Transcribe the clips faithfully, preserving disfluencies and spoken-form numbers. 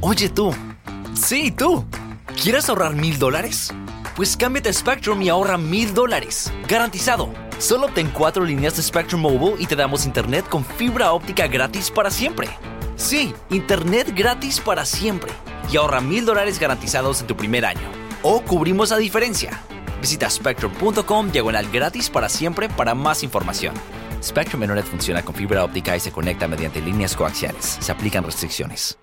Oye tú, sí tú, ¿quieres ahorrar mil dólares? Pues cámbiate a Spectrum y ahorra mil dólares, garantizado. Solo obtén cuatro líneas de Spectrum Mobile y te damos internet con fibra óptica gratis para siempre. Sí, internet gratis para siempre. Y ahorra mil dólares garantizados en tu primer año. O cubrimos la diferencia. Visita spectrum punto com diagonal gratis para siempre para más información. Spectrum Internet funciona con fibra óptica y se conecta mediante líneas coaxiales. Se aplican restricciones.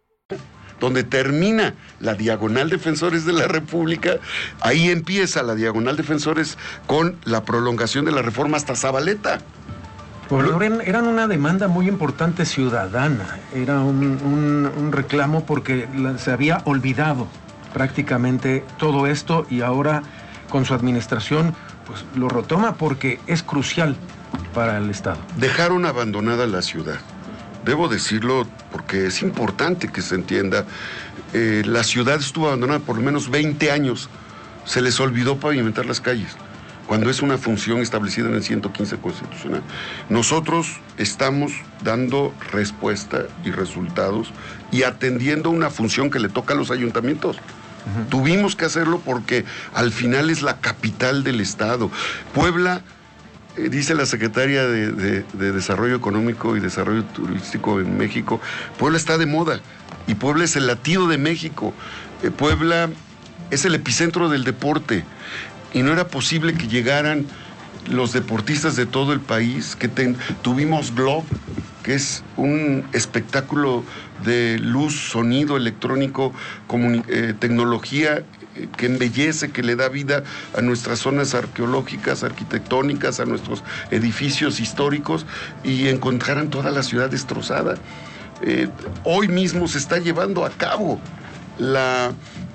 Donde termina la diagonal Defensores de la República, ahí empieza la diagonal Defensores con la prolongación de la Reforma hasta Zabaleta. Gobernador, eran, eran una demanda muy importante ciudadana, era un, un, un reclamo porque la, se había olvidado prácticamente todo esto y ahora con su administración pues lo retoma porque es crucial para el Estado. Dejaron abandonada la ciudad. Debo decirlo porque es importante que se entienda. Eh, la ciudad estuvo abandonada por lo menos veinte años. Se les olvidó pavimentar las calles, cuando es una función establecida en el ciento quince constitucional. Nosotros estamos dando respuesta y resultados y atendiendo una función que le toca a los ayuntamientos. Uh-huh. Tuvimos que hacerlo porque al final es la capital del Estado. Puebla... Dice la secretaria de, de, de Desarrollo Económico y Desarrollo Turístico en México, Puebla está de moda y Puebla es el latido de México. Eh, Puebla es el epicentro del deporte y no era posible que llegaran los deportistas de todo el país, que ten, tuvimos Globe, que es un espectáculo de luz, sonido, electrónico, comuni- eh, tecnología que embellece, que le da vida a nuestras zonas arqueológicas, arquitectónicas, a nuestros edificios históricos, y encontraran toda la ciudad destrozada. Eh, hoy mismo se está llevando a cabo la,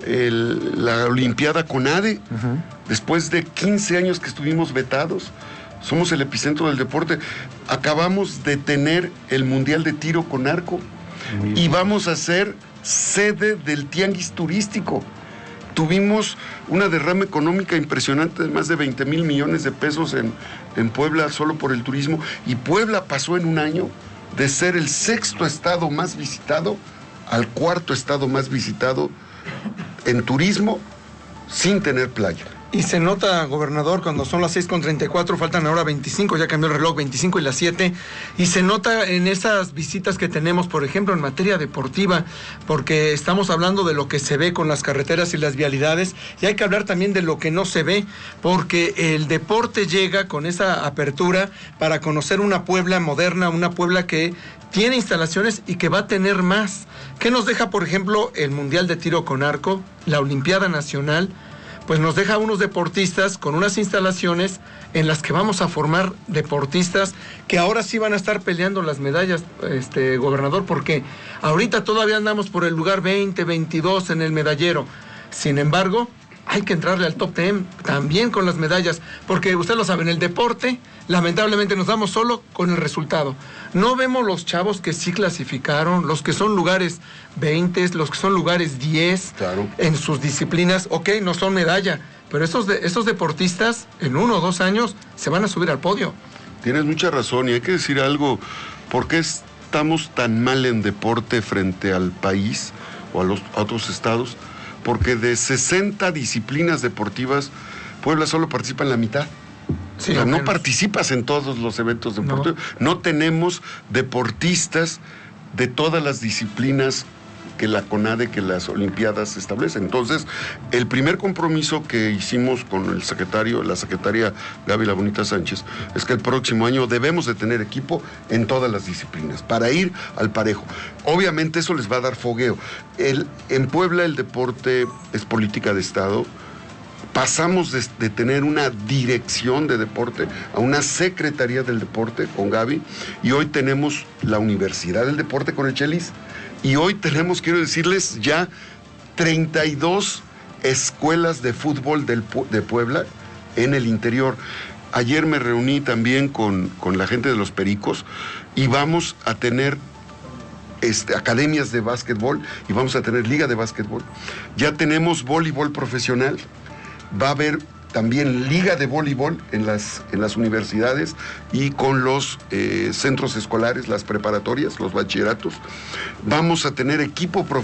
el, la Olimpiada CONADE, uh-huh. Después de quince años que estuvimos vetados. Somos el epicentro del deporte. Acabamos de tener el Mundial de Tiro con Arco y vamos a ser sede del Tianguis Turístico. Tuvimos una derrama económica impresionante de más de veinte mil millones de pesos en, en Puebla solo por el turismo, y Puebla pasó en un año de ser el sexto estado más visitado al cuarto estado más visitado en turismo sin tener playa. Y se nota, gobernador, cuando son las seis con treinta y cuatro, faltan ahora veinticinco, ya cambió el reloj, veinticinco y las siete, y se nota en esas visitas que tenemos, por ejemplo, en materia deportiva, porque estamos hablando de lo que se ve con las carreteras y las vialidades, y hay que hablar también de lo que no se ve, porque el deporte llega con esa apertura para conocer una Puebla moderna, una Puebla que tiene instalaciones y que va a tener más. ¿Qué nos deja, por ejemplo, el Mundial de Tiro con Arco, la Olimpiada Nacional? Pues nos deja unos deportistas con unas instalaciones en las que vamos a formar deportistas que ahora sí van a estar peleando las medallas, este gobernador, porque ahorita todavía andamos por el lugar veinte, veintidós en el medallero. Sin embargo, hay que entrarle al top diez también con las medallas, porque usted lo sabe, en el deporte lamentablemente nos damos solo con el resultado. No vemos los chavos que sí clasificaron, los que son lugares veinte, los que son lugares diez, claro, en sus disciplinas. Ok, no son medalla, pero estos, de, estos deportistas en uno o dos años se van a subir al podio. Tienes mucha razón, y hay que decir algo. ¿Por qué estamos tan mal en deporte frente al país o a los a otros estados? Porque de sesenta disciplinas deportivas, Puebla solo participa en la mitad. Sí, o sea, no participas en todos los eventos deportivos. No. No tenemos deportistas de todas las disciplinas que la CONADE, que las Olimpiadas establecen. Entonces, el primer compromiso que hicimos con el secretario, la secretaria Gaby La Bonita Sánchez, es que el próximo año debemos de tener equipo en todas las disciplinas para ir al parejo. Obviamente eso les va a dar fogueo. El, en Puebla el deporte es política de Estado. Pasamos de, de tener una dirección de deporte a una secretaría del deporte con Gaby, y hoy tenemos la Universidad del Deporte con el Chelis, y hoy tenemos, quiero decirles, ya treinta y dos escuelas de fútbol del, de Puebla en el interior. Ayer me reuní también con, con la gente de los Pericos y vamos a tener este, academias de básquetbol y vamos a tener liga de básquetbol. Ya tenemos voleibol profesional. Va a haber también liga de voleibol en las, en las universidades y con los eh, centros escolares, las preparatorias, los bachilleratos. Vamos a tener equipo profesional